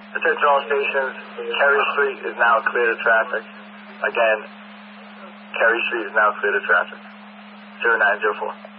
Attention all stations, Carey Street is now clear to traffic. Again, Carey Street is now clear to traffic. 0904.